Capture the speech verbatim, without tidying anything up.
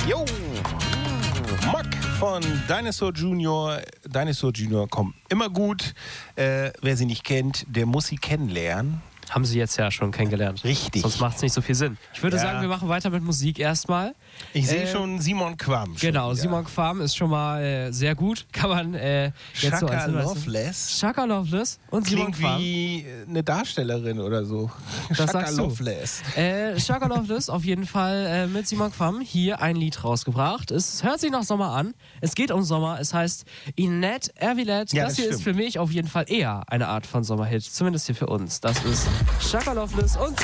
Jo! Mack von Dinosaur Junior. Dinosaur Junior kommen immer gut. Äh, wer sie nicht kennt, der muss sie kennenlernen. Haben sie jetzt ja schon kennengelernt. Richtig. Sonst macht es nicht so viel Sinn. Ich würde Ja. sagen, wir machen weiter mit Musik erstmal. Ich sehe Äh, schon Simon Quam. Schon Genau, wieder. Simon Quam ist schon mal äh, sehr gut. Kann man äh, jetzt so Shaka als Hinweis- Loveless. Shaka Loveless und Simon Klingt Quam. wie eine Darstellerin oder so. Das Shaka sagst du. Loveless. Äh, Shaka Loveless auf jeden Fall äh, mit Simon Quam hier ein Lied rausgebracht. Es hört sich nach Sommer an. Es geht um Sommer. Es heißt Inette Ervilet. Ja, das das hier ist stimmt. für mich auf jeden Fall eher eine Art von Sommerhit. Zumindest hier für uns. Das ist Shaka Loveless und